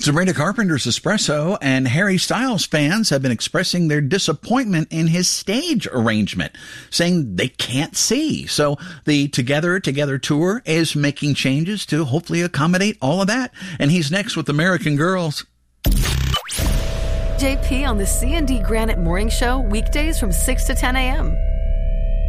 Sabrina Carpenter's Espresso and Harry Styles fans have been expressing their disappointment in his stage arrangement, saying they can't see. So the Together tour is making changes to hopefully accommodate all of that. And he's next with American Girls. JP on the C&D Granite Morning Show, weekdays from 6 to 10 a.m.